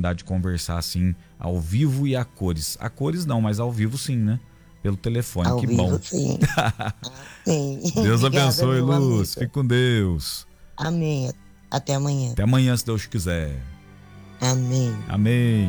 oportunidade de conversar assim, ao vivo e a cores. A cores não, mas ao vivo sim, né? Pelo telefone, Ao que vivo, bom. sim. Sim. Deus Obrigada, abençoe, meu Luz. amigo. Fique com Deus. Amém. Até amanhã. Até amanhã, se Deus quiser. Amém. Amém.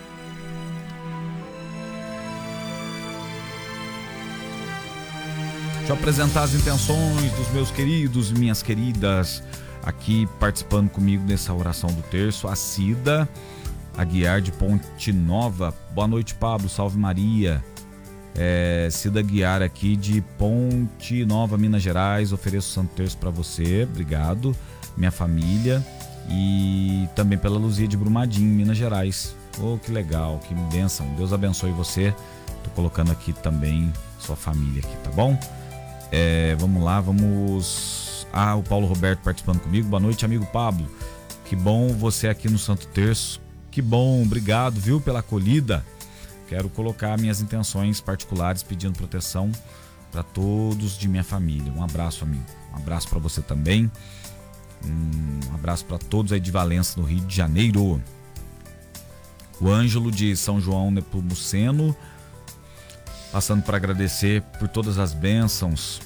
Deixa eu apresentar as intenções dos meus queridos e minhas queridas aqui participando comigo nessa oração do terço. A Cida Aguiar de Ponte Nova. Boa noite, Pablo. Salve Maria. Cida Aguiar aqui de Ponte Nova, Minas Gerais. Ofereço o Santo Terço para você. Obrigado. Minha família. E também pela Luzia de Brumadinho, Minas Gerais. Oh, que legal, que bênção. Deus abençoe você. Tô colocando aqui também sua família aqui, tá bom? Vamos lá, vamos... o Paulo Roberto participando comigo. Boa noite, amigo Pablo. Que bom você aqui no Santo Terço. Que bom, obrigado, viu, pela acolhida. Quero colocar minhas intenções particulares pedindo proteção para todos de minha família. Um abraço, amigo. Um abraço para você também. Um abraço para todos aí de Valença, no Rio de Janeiro. O Ângelo de São João Nepomuceno, passando para agradecer por todas as bênçãos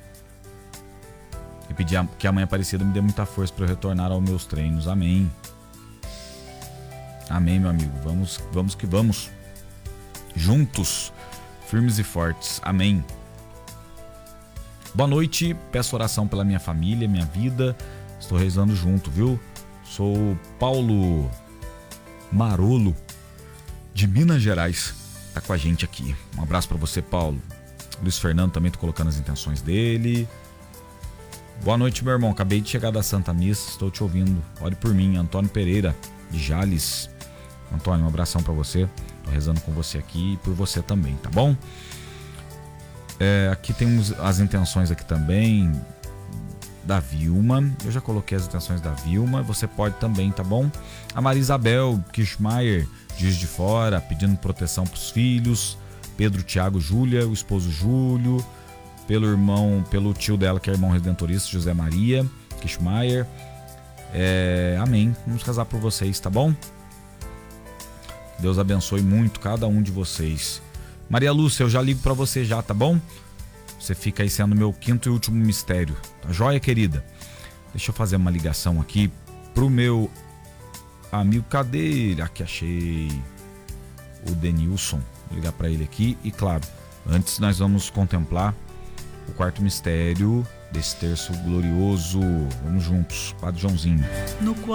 e pedir que a Mãe Aparecida me dê muita força para eu retornar aos meus treinos. Amém. Amém, meu amigo. Vamos que vamos. Juntos, firmes e fortes. Amém. Boa noite. Peço oração pela minha família, minha vida. Estou rezando junto, viu? Sou Paulo Marolo, de Minas Gerais. Tá com a gente aqui. Um abraço para você, Paulo. Luiz Fernando também, tô colocando as intenções dele. Boa noite, meu irmão. Acabei de chegar da Santa Missa, estou te ouvindo. Ore por mim. Antônio Pereira, de Jales. Antônio, um abração para você. Tô rezando com você aqui e por você também, tá bom? Aqui temos as intenções aqui também da Vilma. Eu já coloquei as intenções da Vilma. Você pode também, tá bom? A Maria Isabel Kirchmeier, Dias de Fora, pedindo proteção pros filhos. Pedro, Tiago, Júlia, o esposo Júlio. Pelo tio dela, que é irmão redentorista, José Maria Kirchmeier. Amém. Vamos rezar por vocês, tá bom? Deus abençoe muito cada um de vocês. Maria Lúcia, eu já ligo pra você já, tá bom? Você fica aí sendo meu quinto e último mistério. Tá joia, querida? Deixa eu fazer uma ligação aqui pro meu amigo. Cadê ele? Aqui, achei. O Denilson. Vou ligar pra ele aqui. E claro, antes nós vamos contemplar o quarto mistério desse terço glorioso. Vamos juntos, Padre Joãozinho.